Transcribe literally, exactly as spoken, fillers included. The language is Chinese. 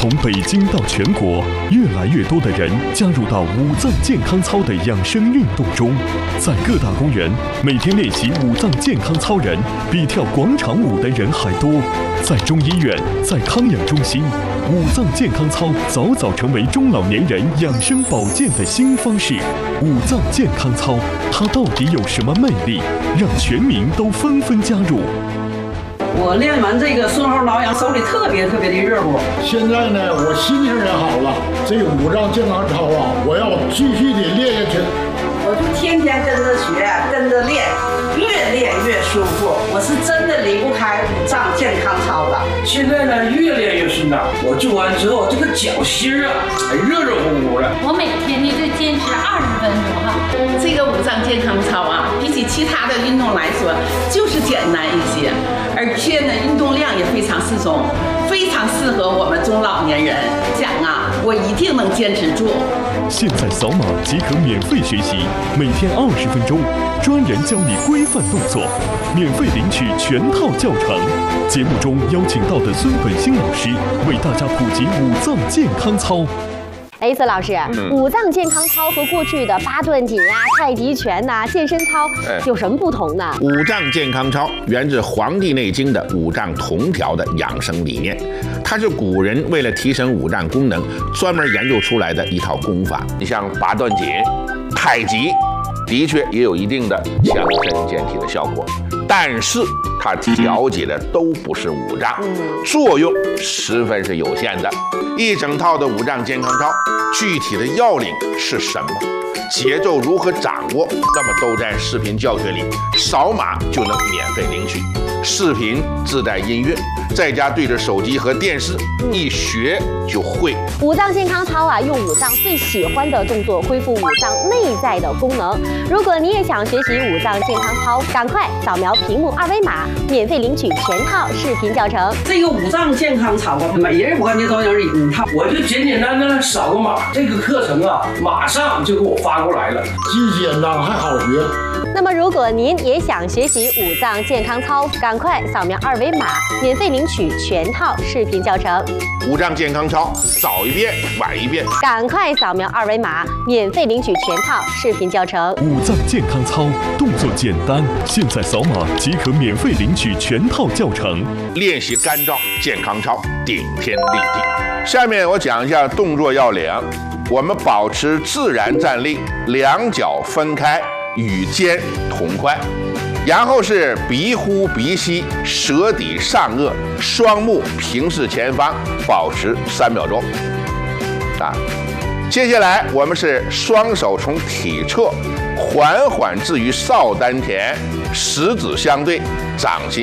从北京到全国，越来越多的人加入到五脏健康操的养生运动中。在各大公园，每天练习五脏健康操人比跳广场舞的人还多。在中医院，在康养中心，五脏健康操早早成为中老年人养生保健的新方式。五脏健康操，它到底有什么魅力，让全民都纷纷加入？ 我练完这个顺后挠痒，手里特别特别的热乎。 现在呢，我心情也好了。这个五脏健康操啊，我要继续的练下去。 我就天天跟着学，跟着练，越练越舒服。我是真的离不开五脏健康操的。 现在呢，越练越顺畅。我做完之后，这个脚心啊，还热热乎乎的。 我每天呢就坚持二十分钟哈。 这个五脏健康操啊，比起其他的运动来说，就是简单一些，而且呢，运动量也非常适中，非常适合我们中老年人。讲啊，我一定能坚持住。 现在扫码即可免费学习，每天二十分钟，专人教你规范动作，免费领取全套教程。节目中邀请到的孙本兴老师为大家普及五脏健康操。 雷森老师，嗯、五脏健康操和过去的八段锦啊、太极拳呐、啊、健身操有什么不同呢？ 五脏健康操源自《黄帝内经》的五脏同调的养生理念，它是古人为了提升五脏功能专门研究出来的一套功法。你像八段锦、太极，的确也有一定的强身健体的效果，但是它调节的都不是五脏，作用十分是有限的。一整套的五脏健康操，具体的要领是什么？节奏如何掌握？那么都在视频教学里，扫码就能免费领取。视频自带音乐，在家对着手机和电视，一学就会。 五脏健康操啊，用五脏最喜欢的动作恢复五脏内在的功能。如果你也想学习五脏健康操，赶快扫描屏幕二维码，免费领取全套视频教程。 这个五脏健康操啊，每人我感觉都有一套。 我就简简单单的扫个码，这个课程啊，马上就给我发过来了， 既简单还好学。 那么，如果您也想学习五脏健康操，赶快扫描二维码，免费领取全套视频教程。 五脏健康操，早一遍晚一遍， 赶快扫描二维码，免费领取全套视频教程。 五脏健康操动作简单，现在扫码即可免费领取全套教程。 练习干燥健康操，顶天立地。下面我讲一下动作要领，我们保持自然站立，两脚分开。与肩同宽，然后是鼻呼鼻吸，舌抵上颚，双目平视前方，保持三秒钟。啊，接下来我们是双手从体侧缓缓置于少丹田，十指相对，掌心